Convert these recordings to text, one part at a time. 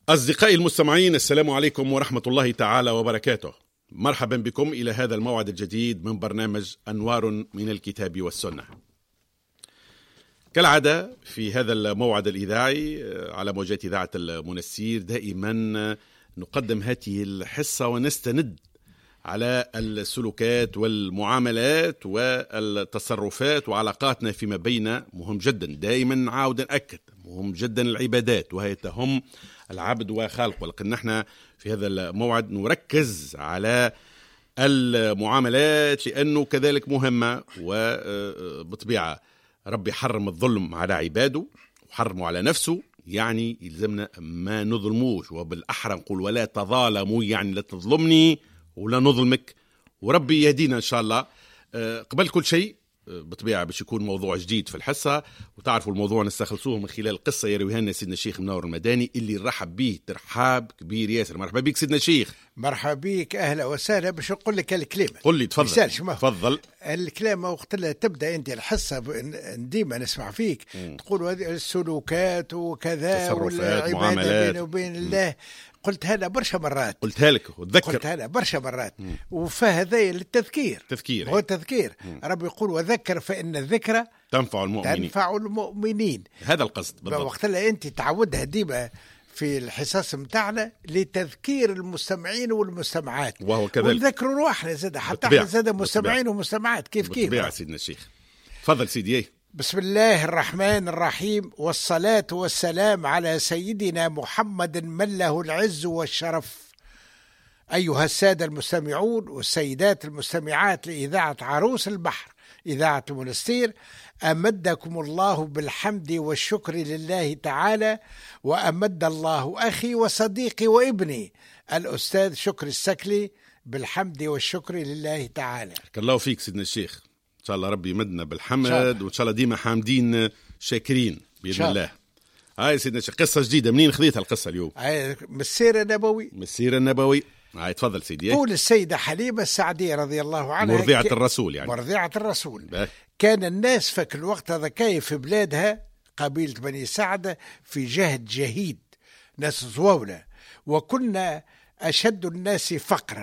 أصدقائي المستمعين، السلام عليكم ورحمة الله تعالى وبركاته. مرحبا بكم إلى هذا الموعد الجديد من برنامج أنوار من الكتاب والسنة. كالعادة في هذا الموعد الإذاعي على موجات إذاعة المنسير دائما نقدم هذه الحصة ونستند على السلوكات والمعاملات والتصرفات وعلاقاتنا فيما بين. مهم جدا، دائما نعاود نأكد، مهم جدا العبادات وهي تهم العبد وخالقه، ولكن نحن في هذا الموعد نركز على المعاملات لأنه كذلك مهمة. وبطبيعة ربي حرم الظلم على عباده وحرمه على نفسه، يعني يلزمنا ما نظلموش، وبالأحرى نقول ولا تظالموا، يعني لا تظلمني ولا نظلمك، وربي يهدينا إن شاء الله. قبل كل شيء بطبيعة باش يكون موضوع جديد في الحصة، وتعرفوا الموضوع نستخلصوه من خلال قصة يرويها لنا سيدنا الشيخ منور المداني اللي رحب به ترحاب كبير ياسر. مرحبا بك سيدنا الشيخ. مرحبا بك، أهلا وسهلا. باش نقول لك الكلمة. قل لي تفضل. تفضل. الكلمة وقت اللي تبدأ أنت الحصة ديما نسمع فيك تقول هذه السلوكات وكذا والعبادة بينه وبين الله. قلت هذا برشا مرات، قلتها لك وتذكر، قلت هذا برشا مرات. وفهذا للتذكير، تذكير هو التذكير. ربي يقول وذكر فإن الذكرى تنفع المؤمنين. هذا القصد بالضبط. وقت اللي أنت تعودها ديما في الحصص متاعنا لتذكير المستمعين والمستمعات، وهو كذلك ونذكروا روحنا زاد، حتى احنا زاد مستمعين ومستمعات كيف بالطبيعة. سيدنا الشيخ تفضل سيدي. بسم الله الرحمن الرحيم، والصلاة والسلام على سيدنا محمد من له العز والشرف. أيها السادة المستمعون والسيدات المستمعات لإذاعة عروس البحر، إذاعة المنستير، أمدكم الله بالحمد والشكر لله تعالى، وأمد الله أخي وصديقي وابني الأستاذ شكر السكلي بالحمد والشكر لله تعالى. الله فيك سيدنا الشيخ، إن شاء الله ربي يمدنا بالحمد، وإن شاء الله ديما حامدين شاكرين بإذن الله. هاي سيدنا الشيخ قصة جديدة، منين خذيتها القصة اليوم؟ من السيرة النبوي. من السيرة النبوي. هاي تفضل سيدي. قول السيدة حليمة السعدية رضي الله عنها، مرضعة الرسول، يعني مرضعة الرسول. كان الناس فك الوقت هذا كاي في بلادها قبيلة بني سعدة في جهد جهيد، ناس زواولة، وكنا أشد الناس فقرا،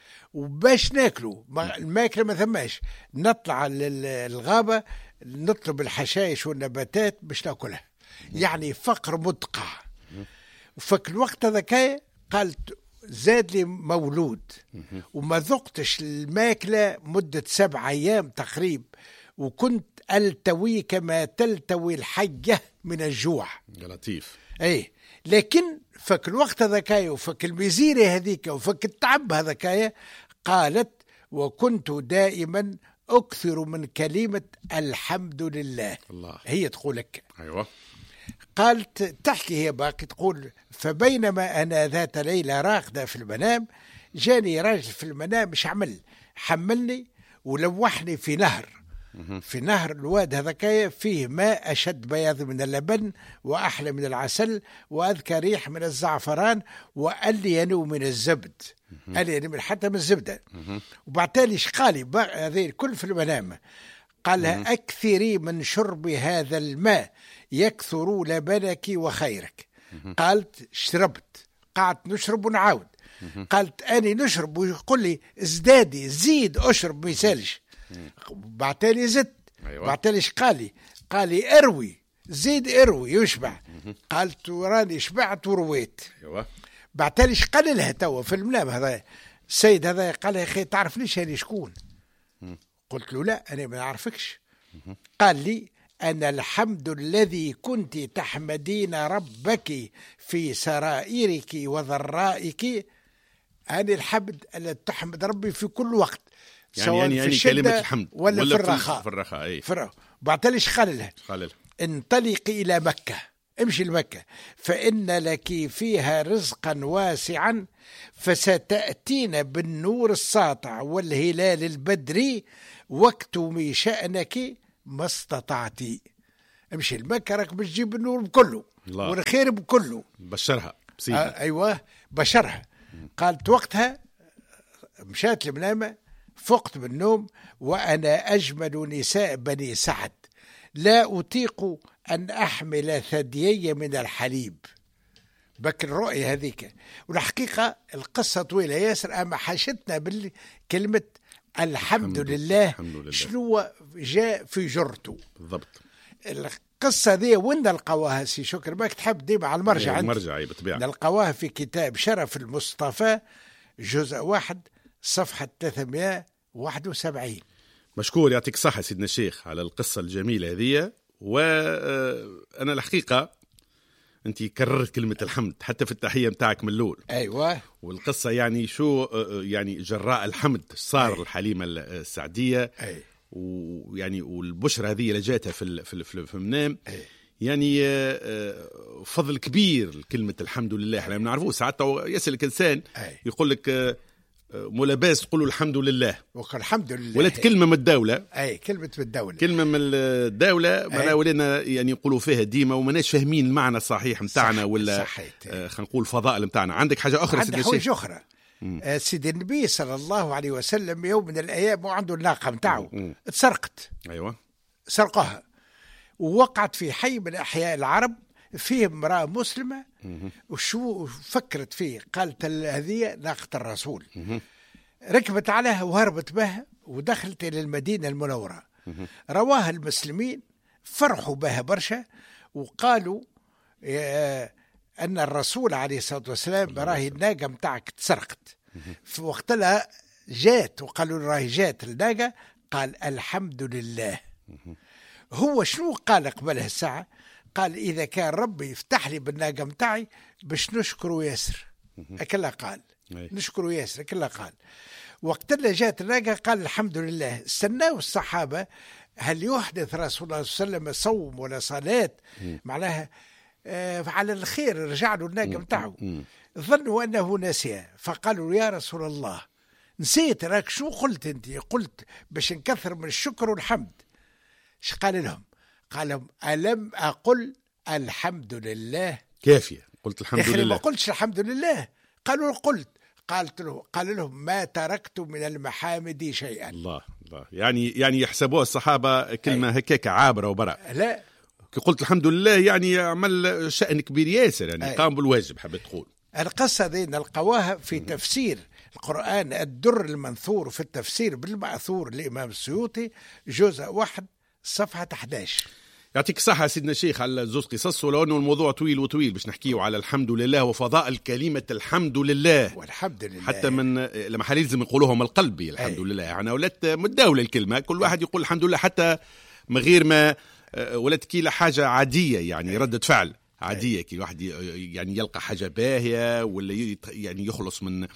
وباش ناكلوا الماكلة ما ثماش، نطلع للغابة نطلب الحشائش والنباتات باش ناكلها، يعني فقر مدقع. وفك الوقت هذا كاي قالت زاد لي مولود وما ذقتش الماكلة مدة 7 أيام تقريب، وكنت ألتوي كما تلتوي الحية من الجوع. لطيف. أي لكن فك الوقت هذاكايا وفك المزيرة هذيك وفك التعب هذاكايا قالت وكنت دائما أكثر من كلمة الحمد لله. الله. هي تقولك. أيوة. قالت تحكي هي باقي تقول فبينما أنا ذات ليلة راقدة في المنام جاني راجل في المنام، مش عمل حملني ولوحني في نهر، في نهر الواد هذاكايا فيه ماء أشد بياض من اللبن وأحلى من العسل وأذكى ريح من الزعفران وألين من الزبد، ألين حتى من الزبدة. وبعتالي شقالي هذه الكل في المنام، قالها أكثري من شرب هذا الماء يكثر لبنك وخيرك. قالت شربت، قعدت نشرب ونعاود. قالت أني نشرب ويقول لي ازدادي زيد أشرب ما يسالش. بعتالي زدت. أيوة. بعتالي شقالي، قالي اروي زيد اروي يشبع. قالت وراني شبعت ورويت. أيوة. بعتالي شقال لها توا في المنام هذا السيد هذا، قال يا أخي تعرف ليش هاني شكون؟ قلت له لا أنا ما أعرفكش. قال لي أنا الحمد الذي كنت تحمدين ربك في سرائرك وضرائك. أنا الحمد الذي تحمد ربي في كل وقت، سواء في الشدة كلمة الحمد ولا في الرخاء. في الرخاء. أي. بعتليش قال لها انطلقي إلى مكة، امشي لمكة فإن لك فيها رزقا واسعا فستأتين بالنور الساطع والهلال البدري واكتمي شأنك ما استطعتي. امشي لمكة راك باش تجيب النور بكله والخير بكله. بشرها أيوة بشرها. قالت وقتها مشات المنامة، فقت بالنوم وأنا أجمل نساء بني سعد، لا أطيق أن أحمل ثديي من الحليب. بك الرؤية هذيك. والحقيقة القصة طويلة ياسر، أما حاشتنا بالكلمة الحمد لله. شنو جاء في جرته بالضبط. القصة دي وين نلقاوها سي شكر؟ باك تحب ديما على المرجع. المرجع بالطبيعة. نلقاوها في كتاب شرف المصطفى جزء 1 صفحة 371. مشكور، يعطيك صحة سيدنا الشيخ على القصة الجميلة هذه. وأنا الحقيقة أنت كررت كلمة الحمد حتى في التحية متاعك من الأول. أيوة. والقصة يعني شو يعني جراء الحمد صار الحليمة السعدية. ويعني والبشرى هذه اللي جاتها في المنام. يعني فضل كبير كلمة الحمد لله. احنا نعرفوه ساعات يسألك إنسان يقول لك ملاباس تقول له الحمد لله، وقال الحمد لله. ولات كلمة من الدولة. كلمة من الدولة، كلمة من الدولة. ما ولينا يعني يقولوا فيها ديما ومناش فاهمين المعنى الصحيح متاعنا ولا خلينا نقول الفضائل متاعنا. عندك حاجة أخرى؟ عندك حاجة أخرى. سيدي النبي صلى الله عليه وسلم يوم من الأيام وعنده الناقة متاعه اتسرقت. أيوة. سرقها ووقعت في حي من أحياء العرب، فيه امرأة مسلمة. وشو فكرت فيه؟ قالت هذه ناقة الرسول. ركبت عليها وهربت بها ودخلت إلى المدينة المنورة. رواها المسلمين، فرحوا بها برشا، وقالوا أن الرسول عليه الصلاة والسلام راهي الناقة متاعك تسرقت. في وقتها جات وقالوا راهي جات الناقة، قال الحمد لله. هو شنو قال قبلها الساعة؟ قال إذا كان ربي يفتح لي بالناقة متاعي باش نشكره ياسر. أكلا قال نشكره ياسر. أكلا قال. وقت اللي جات الناقة قال الحمد لله. استناوا الصحابة هل يحدث رسول الله صلى الله عليه وسلم صوم ولا صلاة معناها على الخير رجع له الناقة متاعه. ظنوا أنه نسيها، فقالوا يا رسول الله نسيت، راك شو قلت أنت؟ قلت باش نكثر من الشكر والحمد. ايش قال لهم؟ قال لهم ألم أقل الحمد لله؟ كافية قلت الحمد لله. ما قلتش الحمد لله. قالوا قلت. قال لهم ما تركت من المحامد شيئا. الله الله. يعني يحسبوها الصحابة كلمة هكاك عابرة وبرا. لا، قلت الحمد لله يعني عمل شأن كبير ياسر، يعني قام بالواجب. حبيت تقول القصة دي نلقواها في تفسير القرآن الدر المنثور في التفسير بالمأثور للإمام السيوطي جزء 1 صفحة 11. يعطيك صحة سيدنا الشيخ على زوز قصص، ولو أنه الموضوع طويل وطويل باش نحكيه على الحمد لله وفضائل كلمة الحمد لله. والحمد لله حتى من لما حالي لازم يقولوها من القلب الحمد لله. يعني ولات متداولة الكلمة، كل واحد يقول الحمد لله حتى من غير ما ولات كيلا حاجة عادية، يعني ردة فعل عادية. كي الواحد يعني يلقى حاجة باهية ولا يعني يخلص من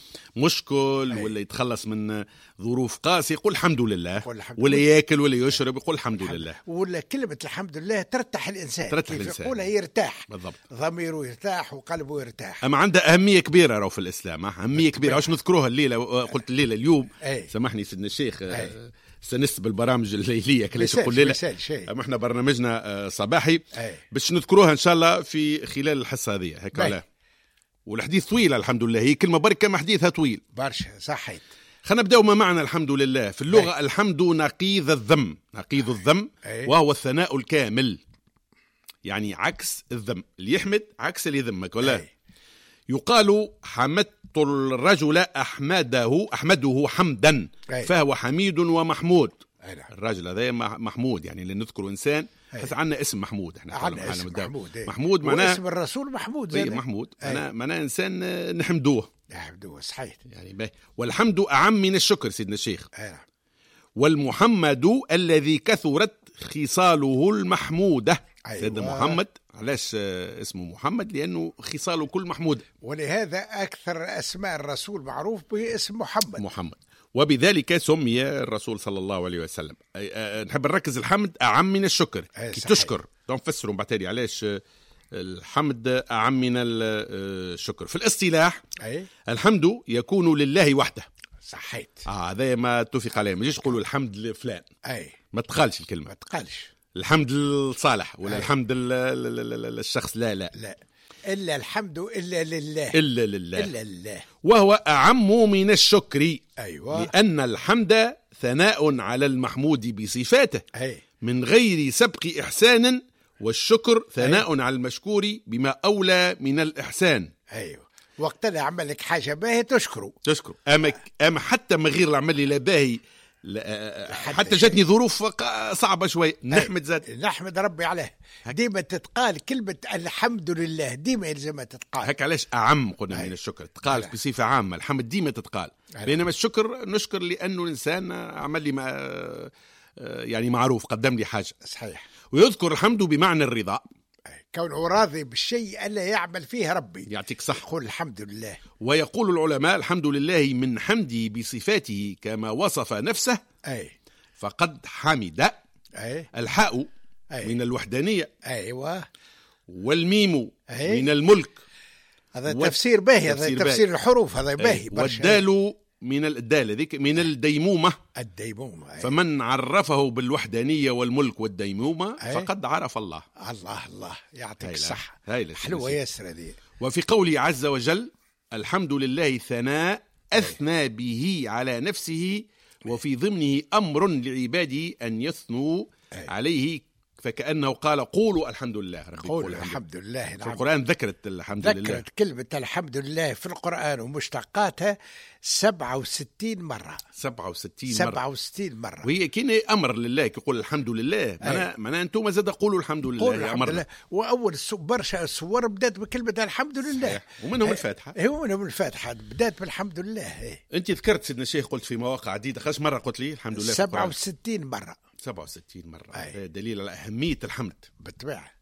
مشكل ولا يتخلص من ظروف قاسية يقول الحمد لله، ولا يأكل ولا يشرب يقول الحمد لله. ولا كلمة الحمد لله ترتاح الإنسان، كيف يقولها يرتاح بالضبط، ضميره يرتاح وقلبه يرتاح. أما عنده أهمية كبيرة راهو في الإسلام، أهمية كبيرة. واش نذكروها الليلة، قلت الليلة اليوم سامحني سيدنا الشيخ استنست بالبرامج الليلية كلاش يقول ليلة، أما احنا برنامجنا صباحي باش نذكروها إن شاء الله في خلال الحصة هذه هكذا. والحديث طويل الحمد لله، هي كلمة بركة ما حديثها طويل برشا. صحيت. خلينا نبداو ما معنى الحمد لله في اللغة. الحمد نقيض الذم، نقيض الذم وهو الثناء الكامل، يعني عكس الذم. اللي يحمد عكس اللي يذمك ولا. يقال حمدت الرجل أحمده حمدا فهو حميد ومحمود. الرجل هذا محمود، يعني اللي نذكر إنسان حس عنا اسم محمود. احنا عنا اسم محمود معناه اسم الرسول محمود زي محمود. معناه إنسان نحمدوه. صحيح. يعني والحمد أعم من الشكر سيدنا الشيخ. والمحمد الذي كثرت خصاله المحمودة. سيدنا محمد علاش اسمه محمد؟ لأنه خصاله كل محمود، ولهذا أكثر أسماء الرسول معروف باسم محمد. وبذلك سمي الرسول صلى الله عليه وسلم. نحب نركز الحمد أعم من الشكر. كي تشكر نفسروا بعد علاش الحمد أعم من الشكر. في الاصطلاح الحمد يكون لله وحده. صحيت. هذا ما اتفق عليه. ما يجيش يقولوا الحمد لفلان، ما تقالش الكلمة، ما تقالش الحمد لصالح ولا الحمد للشخص. لا إلا الحمد إلا لله وهو أعم من الشكر. لأن الحمد ثناء على المحمود بصفاته من غير سبق إحسان، والشكر ثناء على المشكور بما أولى من الإحسان. ايوه وقت اللي عمل لك حاجه باهي تشكره. اما حتى من غير العمل لي لا باهي حتى جاتني ظروف صعبه شوي نحمد زاد، نحمد ربي عليه. ديما تتقال كلمه الحمد لله، ديما يلزمها تتقال. هيك علاش اعم قلنا من الشكر تقال بصفه عامه. الحمد ديما تتقال، بينما الشكر نشكر لانه الانسان عمل لي يعني معروف، قدم لي حاجه. صحيح. ويذكر الحمد بمعنى الرضا، كونه راضي بالشيء ألا يعمل فيه ربي. يعطيك صح. يقول الحمد لله. ويقول العلماء الحمد لله من حمده بصفاته كما وصف نفسه. فقد حمد. الحاء من الوحدانية. أيوة. والميم من الملك. هذا تفسير باهي، هذا تفسير الحروف، هذا باهي. والدال من الدال ذيك من الديمومة. الديمومة. فمن عرفه بالوحدانية والملك والديمومة فقد عرف الله. الله يعطيك الصحة. حلوة ياسر هذه. وفي قوله عز وجل الحمد لله ثناء أثنى به على نفسه، وفي ضمنه أمر لعباده أن يثنوا عليه، فكأنه قال قولوا الحمد لله. قولوا الحمد لله. في القرآن ذكرت الحمد لله، ذكرت كلمة الحمد لله في القرآن ومشتقاتها 67 مرة. 67 مرة. وهي كاين أمر لله يقول الحمد لله. معناها أنتم زاد قولوا الحمد لله. الحمد لله. وأول برشا السور بدأت بكلمة الحمد لله. ومنهم الفاتحة. ومنهم الفاتحة بدأت بالحمد لله. أنت ذكرت سيدنا الشيخ قلت في مواقع عديدة، خاش مرة قلت لي الحمد لله 67 مرة. 67 مرة. دليل على أهمية الحمد بالطبع.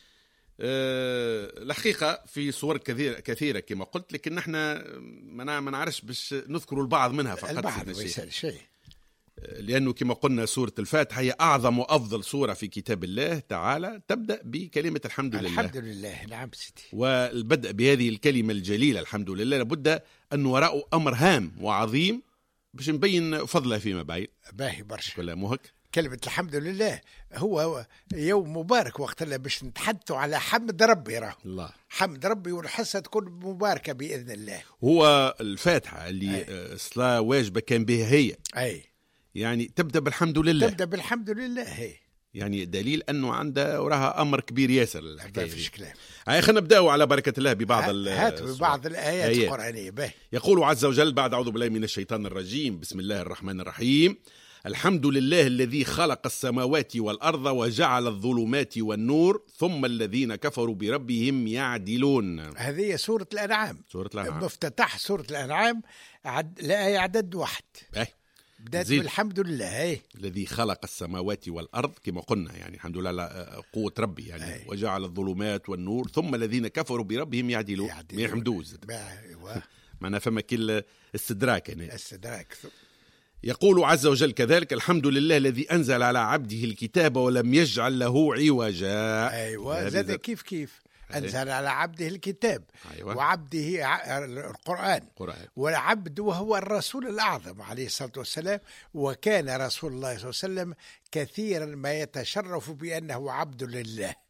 الحقيقة في صور كثيرة كما قلت، لكن احنا ما نعرفش باش نذكر البعض منها فقط. البعض ما يسأل شيء، لأنه كما قلنا سورة الفاتحة هي أعظم وأفضل سورة في كتاب الله تعالى، تبدأ بكلمة الحمد لله. الحمد لله. نعم سيدي. والبدء بهذه الكلمة الجليلة الحمد لله لابد أن وراءه أمر هام وعظيم باش نبين فضله فيما بعد. باهي برشا كلامه هك. كلمة الحمد لله هو يوم مبارك وقت اللي باش نتحدثوا على حمد ربي. الله حمد ربي والحصة تكون مباركة بإذن الله. هو الفاتحة اللي صلاة واجبة كان بها هي يعني تبدأ بالحمد لله. تبدأ بالحمد لله يعني دليل أنه عنده وراها أمر كبير ياسر. ما فيش كلام. خلينا نبدأ على بركة الله ببعض ببعض الآيات القرآنية. يقول عز وجل بعد أعوذ بالله من الشيطان الرجيم بسم الله الرحمن الرحيم الحمد لله الذي خلق السماوات والأرض وجعل الظلمات والنور ثم الذين كفروا بربهم يعدلون. هذه سورة الأنعام. مفتتح سورة الأنعام الآية عدد 1. بدأت بالحمد لله. الذي خلق السماوات والأرض كما قلنا، يعني الحمد لله على قوة ربي يعني. وجعل الظلمات والنور ثم الذين كفروا بربهم يعدلون. ما يحمدوز معنا فما كل استدراك يعني. استدراك. يقول عز وجل كذلك الحمد لله الذي أنزل على عبده الكتاب ولم يجعل له عوجا. زاد كيف أنزل على عبده الكتاب. وعبده القرآن. والعبد وهو الرسول الأعظم عليه الصلاة والسلام، وكان رسول الله صلى الله عليه وسلم كثيرا ما يتشرف بأنه عبد لله.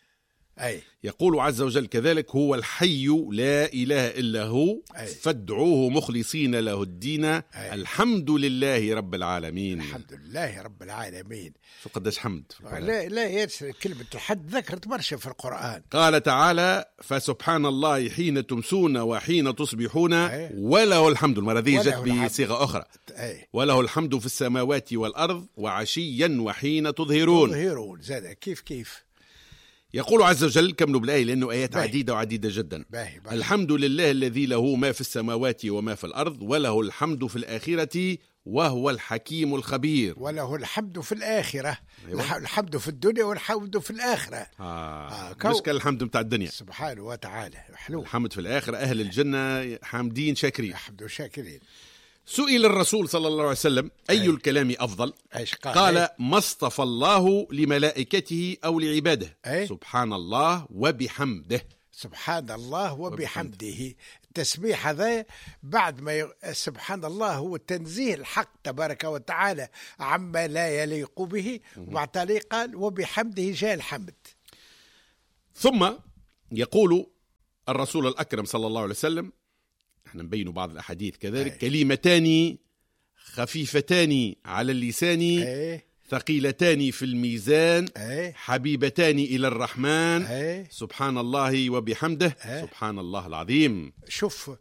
يقول عز وجل كذلك هو الحي لا إله إلا هو فادعوه مخلصين له الدين الحمد لله رب العالمين. الحمد لله رب العالمين. شو قداش حمد لا ينسى كلمة الحد ذكرت برشا في القرآن. قال تعالى فسبحان الله حين تمسون وحين تصبحون وله الحمد. المرة ذي جت بصيغة أخرى وله الحمد في السماوات والأرض وعشيا وحين تظهرون. زاد كيف يقول عز وجل كملوا بالآية لأنه آيات عديدة وعديدة جدا. الحمد لله الذي له ما في السماوات وما في الأرض وله الحمد في الآخرة وهو الحكيم الخبير. وله الحمد في الآخرة. الحمد في الدنيا والحمد في الآخرة. مش كالحمد متاع الدنيا سبحانه وتعالى. حلو. الحمد في الآخرة أهل الجنة حامدين شاكرين. حمد شاكرين. سئل الرسول صلى الله عليه وسلم أي الكلام أفضل؟ قال ما اصطفى الله لملائكته أو لعباده. سبحان الله وبحمده. سبحان الله وبحمده. التسبيح هذا بعد ما سبحان الله هو تنزيه الحق تبارك وتعالى عما لا يليق به، وبعد ذلك قال وبحمده جاء الحمد. ثم يقول الرسول الأكرم صلى الله عليه وسلم احنا نبين بعض الأحاديث كذلك كلمتان خفيفتان على اللسان ثقيلتان في الميزان أي. حبيبتان إلى الرحمن أي. سبحان الله وبحمده سبحان الله العظيم. شوف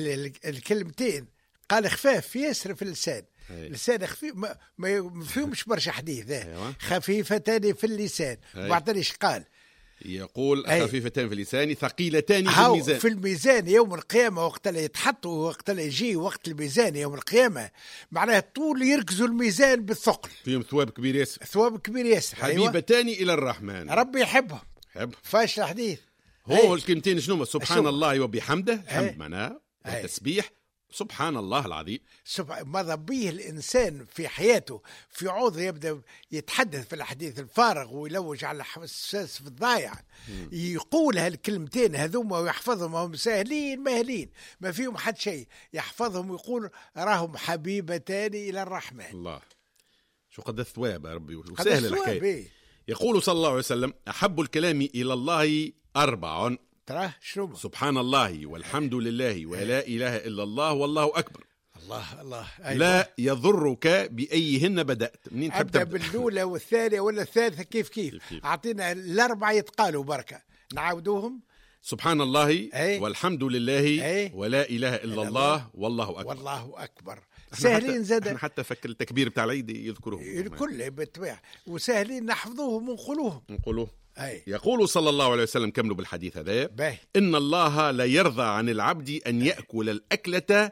الكلمتين قال خفاف ياسر في اللسان. اللسان خفيف ما فيهمش برشا حديث. أيوة. خفيفتان في اللسان. وبعدين ايش قال؟ يقول خفيفتان في اللسان ثقيلتان في الميزان. في الميزان يوم القيامة وقت اللي يتحطوا وقت اللي يجي وقت الميزان يوم القيامة معناها طول يركزوا الميزان بالثقل فيهم ثواب كبير ياسر. ثواب كبير ياسر. حبيبتان إلى الرحمن ربي يحبهم. فاش الحديث هو الكلمتين شنو؟ سبحان الله وبحمده. حمد معناها التسبيح سبحان الله العظيم. ماذا به الإنسان في حياته في عوض يبدأ يتحدث في الحديث الفارغ ويلوج على حساس في الضايع يقول هالكلمتين هذوما ويحفظهم هم سهلين مهلين ما فيهم حد شيء يحفظهم ويقول راهم حبيبتان إلى الرحمن. الله شو قد الثواب يا ربي وسهل الحكاية. يقول صلى الله عليه وسلم أحب الكلام إلى الله 4 تراه شنو؟ سبحان الله والحمد لله ولا إله إلا الله والله أكبر. الله أيوة. لا يضرك بأيهن بدأت. منين تحب تبدأ بالأولى والثانية ولا الثالثة كيف أعطينا 4 يتقالوا بركة نعاودوهم. سبحان الله والحمد لله ولا إله إلا الله والله أكبر. سهلين زاد. احنا حتى فك التكبير بتاع العيد يذكروه الكل بالطبيعة وسهلين نحفظوهم ونقولوه. يقول صلى الله عليه وسلم كملوا بالحديث هذا إن الله لا يرضى عن العبد أن يأكل الأكلة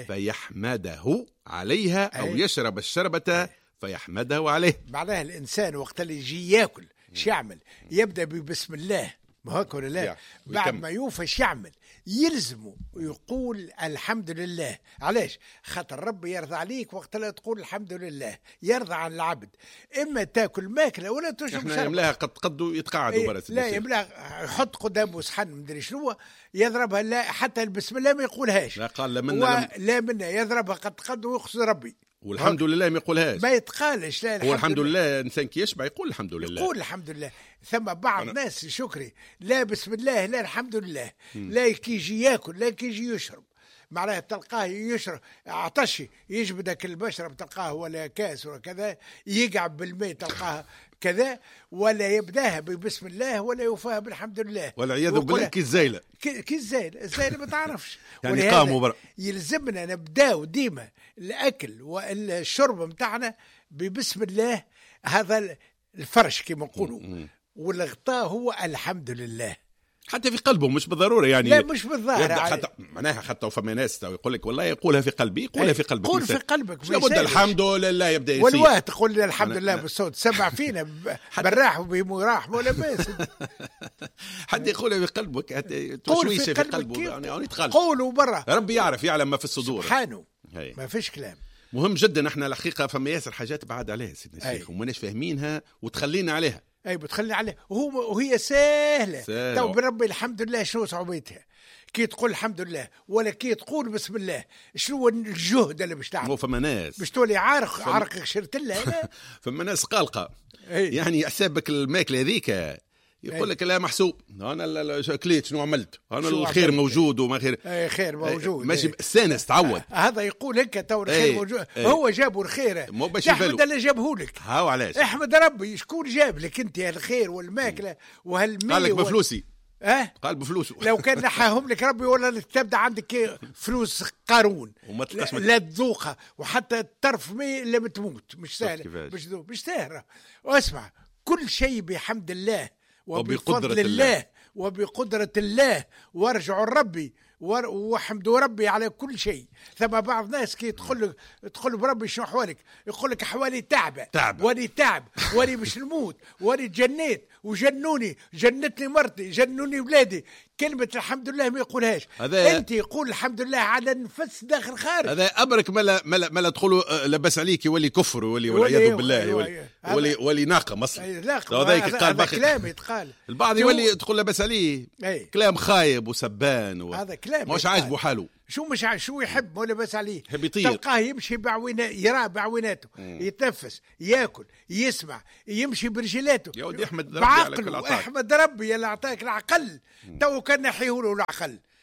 فيحمده عليها أو يشرب الشربة فيحمده عليه. معناها الإنسان وقت اللي يجي يأكل يعمل يبدأ ببسم الله ما هو ولا لا بعد ما يوفش يعمل يلزمه ويقول الحمد لله. علاش؟ خاطر ربي يرضى عليك وقت لا تقول الحمد لله يرضى عن العبد. اما تاكل ماكله ولا تشرب شرب. يملاها قد يتقاعدوا برا. لا يملاها يحط قدامه صحن مدري شنو يضربها. لا حتى بسم الله ما يقولهاش. لا قال لا منا يضربها قد ويقصد ربي والحمد لله ما يقولهاش. ما يتقالش. لا هو الحمد لله انسان كي يشبع يقول الحمد لله. يقول الحمد لله. ثم بعض ناس شكري لا بسم الله لا الحمد لله لا كي يجي ياكل لا كي يجي يشرب معناها تلقاه يشرب عطشي يجبدك المشرب تلقاه ولا كاس ولا كذا يقعب بالماء تلقاه كذا ولا يبداها ببسم الله ولا يوفاها بالحمد لله والعياذ بالله كي الزايله الزايله ما تعرفش. يعني قاموا برا. يلزمنا نبداو ديما الاكل والشرب متاعنا ببسم الله. هذا الفرش كما نقولوا والغطاء هو الحمد لله حتى في قلبه مش بالضروره يعني. لا مش بالظاهر حتى معناها حتى فما ناس يقول لك والله يقولها في قلبي يقولها في قلبك. قول في قلبك لابد الحمد لله يبدا يصير والواه تقول الحمد لله بالصوت سمع فينا بالراح وبمراح ولا باس. حد يقولها في قلبك تشويشه في قلبه يعني قولوا برا ربي يعلم ما في الصدور سبحانه. ما فيش كلام. مهم جدا. احنا الحقيقه فما ياسر حاجات بعد عليها سيدنا الشيخ وماناش فاهمينها وتخلينا عليها. بتخلي عليه وهي سهله. تو بربي الحمد لله شنو صعوبتها كي تقول الحمد لله ولا كي تقول بسم الله شنو الجهد اللي باش تعمل. مو فما ناس باش تولي عرق شرت لها. فما ناس قلقه يعني حسابك الماكله هذيك يقول لك لا محسوب انا اكليت شنو عملت انا الخير موجود وما خير. خير موجود ماشي استانس تعود. هذا يقول هيك تو الخير موجود. هو جابوا الخير احمد اللي جابه لك. هاو علاش احمد ربي شكون جاب لك انت الخير والماكله وهالمية. قال لك بفلوسي. قال بفلوسه. لو كان نحاهم لك ربي ولا تبدا عندك فلوس قارون لا تذوقها وحتى الطرف الا بتموت. مش سهله مش سهله. واسمع كل شيء بحمد الله وبفضل الله وبقدرة الله وارجعوا لربي وحمدوا ربي على كل شيء. ثم بعض الناس كي تدخل بربي شنو احوالك يقول لك احوالي تعب واني تعب واني مش نموت واني تجنيت وجنوني جنتني مرتي جنوني ولادي. كلمة الحمد لله ما يقولهاش. انت يقول الحمد لله على النفس داخل خارج. هذا امرك ملا تدخلوا لبس عليك يولي كفر والعياذ بالله ولي ناقه اصلا. هذا كلام يتقال. البعض يولي تقول لبس عليه كلام خايب وسبان هذا كلام مش عاجبه حاله. شو يحب ولا بس عليه يطير. تلقاه يمشي يرى بعويناته يتنفس ياكل يسمع يمشي برجلاته يا ودي احمد ربي على كل عطاك. احمد ربي اللي اعطاك العقل تو كان نحيه له العقل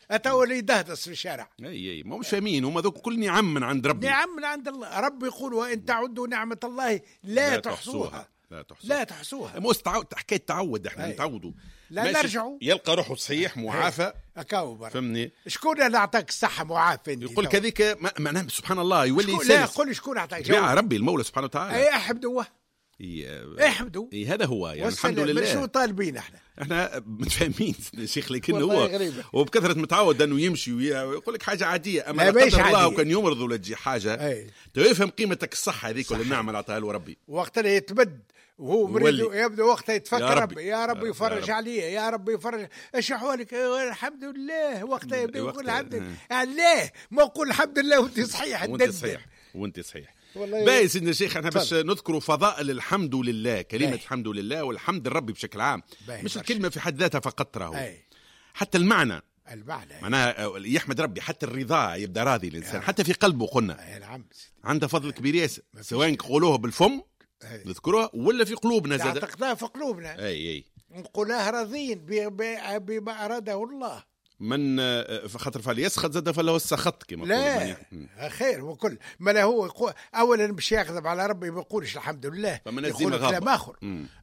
أتوا اللي يدهدس في الشارع. اي ما مش فاهمين هم ذوك كل نعم من عند ربي. نعم من عند الله. ربي يقول وإن تعدوا نعمة الله لا تحصوها. لا تحصوها. مو حكاية تعود، احنا نتعودوا لا نرجعوا. يلقى روحه صحيح معافى. فهمني. شكون اللي أعطاك الصحة معافى؟ يقول لك هذيك ما سبحان الله يولي لا قل شكون أعطاك؟ يا ربي المولى سبحانه وتعالى. أي أحمدوه. احمدوا. هذا هو يعني الحمد لله. شو طالبين احنا متفاهمين شيخ، لكن هو وبكثرة متعود انه يمشي ويقول لك حاجه عاديه، اما لا قدر الله وكان يمرض ولا تجي حاجه تفهم قيمتك الصحه هذيك ولا النعمه اللي عطاها له ربي. وقت اللي يتبد وهو مريض يبدا وقتها يتفكر ربي يا رب يفرج عليه، يا رب يفرج. ايش احوالك؟ الحمد لله. وقتها يبدا يقول الحمد لله. ما يقول الحمد لله وانت صحيح. وانت صحيح. باهي سيدنا الشيخ، احنا باش نذكروا فضائل الحمد لله، كلمة الحمد لله والحمد للرب بشكل عام، مش الكلمة في حد ذاتها فقط، راهو حتى المعنى معناها يحمد ربي، حتى الرضا يبدا راضي الإنسان حتى في قلبه. قلنا عنده فضل كبير ياسر، سواء نقولوه بالفم نذكروها ولا في قلوبنا زاد. تقدها في قلوبنا. نقولها راضين بما أراده الله. من خاطر فليسخط زاد فله السخط كما لا خير وكل ما له هو اولا باش يكذب على ربي ما يقولش الحمد لله، يقول كلام اخر.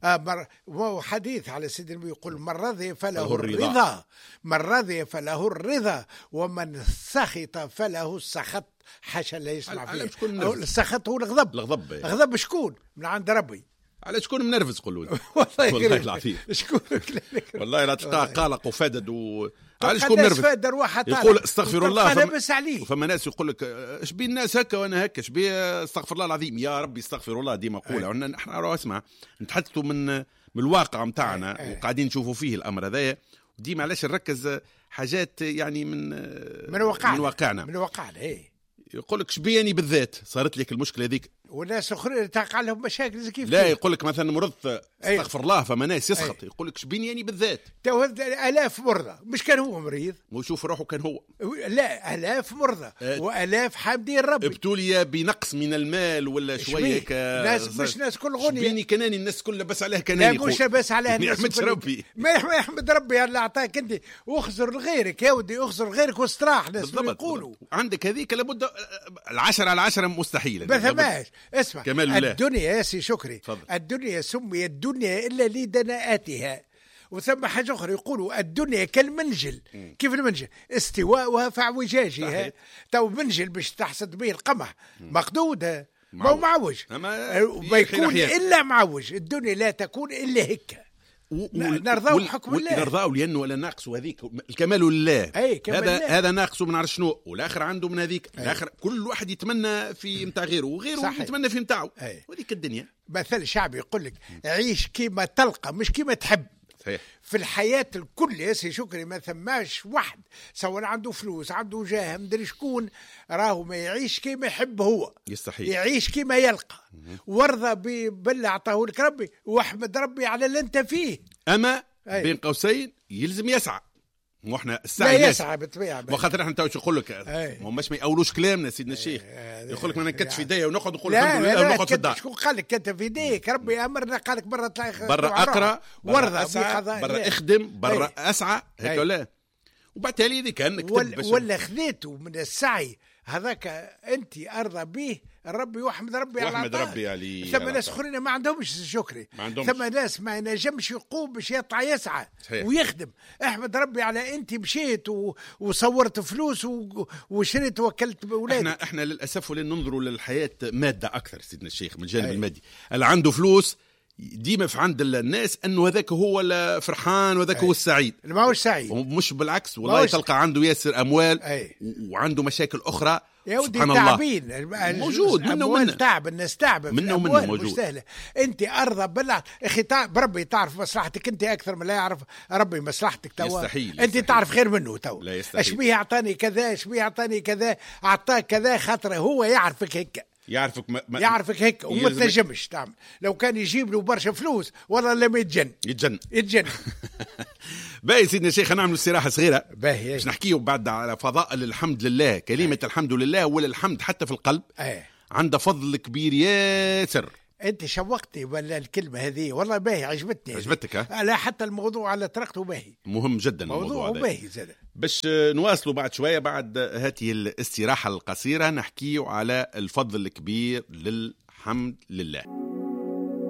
وحديث على سيدنا النبي يقول من رضي فله الرضا، من رضي فله الرضا ومن سخط فله السخط. حاشا لا يسمع فيه. السخط هو الغضب شكون؟ من عند ربي. على شكون منرفز قولوا لي. والله العظيم شكون والله لا تلقى قلق وفدد على شكون نرفز. يقول استغفر الله. فما ناس يقول لك اش بين الناس هكا وانا هكا، اش بي استغفر الله العظيم يا ربي استغفر الله ديما نقولها. نحن راه اسمع نتحدثوا من الواقع نتاعنا وقاعدين نشوفوا فيه الامر هذايا ديما. علاش نركز حاجات يعني من واقعنا. يقول لك شبياني بالذات صارت لك المشكله هذيك، والناس اخرين تقع لهم مشاكل كيف لا يقول لك مثلا مرضت استغفر الله، فما ناس يسخط يقول لك شبيني يعني بالذات. تو الاف مرضى مش كان هو مريض ويشوف روحه كان هو. لا الاف مرضى والاف حامدين ربي. ابتلي بنقص من المال ولا شويه ناس مش ناس كل غني. شبيني كناني الناس كلها بس عليها كناني. لا مش بس عليها الناس. يحمد ربي. ما يحمد ربي اللي اعطاك انت. واخزر لغيرك يا ودي، اخزر غيرك واستراح. ناس يقولوا عندك هذيك لابد 10 على 10 مستحيل. ما ثماش. اسمع كمال الدنيا يا سي شكري فضل. الدنيا سميت الدنيا إلا لدناءاتها. وثم حاجة أخرى يقولوا الدنيا كالمنجل. كيف المنجل؟ استواءها فاعوجاجها. تو منجل باش تحصد به القمح مقدودة ما هو معوج، ما يكون إلا معوج. الدنيا لا تكون إلا هيك. نرضاو بحكم الله، نرضاو لأنه ولا ناقص هذيك الكمال لله. هذا ناقص من عرش شنو، والآخر عنده من هذيك. الآخر كل واحد يتمنى في متاع غيره وغيره يتمنى في متاعه. وهذيك الدنيا. مثل شعبي يقول لك عيش كيما تلقى مش كيما تحب. صحيح. في الحياة الكل يا سي شكري ما ثماش واحد سواء عنده فلوس عنده جاه مدري شكون راهو ما يعيش كيما يحب هو. يستحيل يعيش كيما يلقى. وارضى بالله عطاه لك ربي واحمد ربي على اللي انت فيه. اما بين قوسين يلزم يسعى. واحنا السعي لا يسعى بالطبيعه. وخاطر احنا تو يقول لك ماهمش ما يقولوش كلامنا سيدنا الشيخ. يقول لك ما نكتش في يديا ونقعد نقول الحمد لله ونقعد في الدار. شكون قال لك كتف في يديك؟ ربي امرنا قال لك برا برا اقرا برا برا اخدم برا اسعى هيك ولا. وبالتالي اذا كان نكتب ولا خذيته من السعي هذاك انت ارضى به الرب واحمد ربي على واحمد ربي عليه. ثم ناس اخرين ما عندهمش شكري، ثم ناس ما ينجمش يقوم باش يطلع يسعى ويخدم. احمد ربي على انت مشيت وصورت فلوس وشريت وكلت باولادك. احنا للاسف ولن ننظروا للحياه ماده اكثر سيدنا الشيخ من الجانب المادي. اللي عنده فلوس ديما في عند الناس انه هذاك هو الفرحان وهذاك هو السعيد. ما هو السعيد مش بالعكس والله. تلقى عنده ياسر اموال وعنده مشاكل اخرى سبحان الله موجود منه تعب الناس تعب منه موجود. سهله. انت ارضى بالله اخي بربي تعرف مصلحتك انت اكثر من لا يعرف ربي مصلحتك توا. يستحيل. انت تعرف خير منه تو. ايش بيه اعطاني كذا ايش بيه اعطاني كذا اعطاك كذا خاطر هو يعرفك هيك. يعرفك هيك وما تنجمش تعمل. لو كان يجيب له برشا فلوس والله لما يتجن. باهي سيدنا الشيخ نعمل استراحه صغيره باش نحكيه بعد على فضائل الحمد لله. كلمه الحمد لله ولا الحمد حتى في القلب عنده فضل كبير ياسر. انت شوقتني ولا الكلمه هذه والله باهي عجبتني. عجبتك ها؟ لا حتى الموضوع على طريقته باهي، مهم جدا الموضوع هذا. باهي زاد. باش نواصلوا بعد شويه بعد هذه الاستراحه القصيره نحكيوا على الفضل الكبير للحمد لله.